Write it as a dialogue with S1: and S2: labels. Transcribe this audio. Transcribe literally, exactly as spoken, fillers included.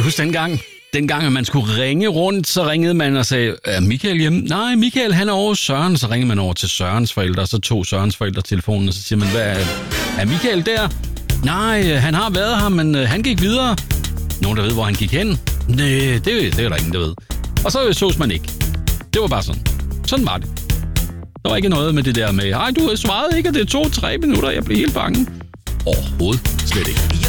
S1: du huske dengang? Dengang, at man skulle ringe rundt, så ringede man og sagde, er Michael hjemme? Nej, Michael, han er over Søren. Så ringede man over til Sørens forældre, og så tog Sørens forældre telefonen, og så siger man, hvad er, er Michael der? Nej, han har været her, men han gik videre. Nogen, der ved, hvor han gik hen? Nej, det, det er der ingen, der ved. Og så sås man ikke. Det var bare sådan. Sådan var det. Der var ikke noget med det der med, ej, du har svaret ikke, at det tog tre minutter, jeg blev helt bange. Overhovedet slet ikke.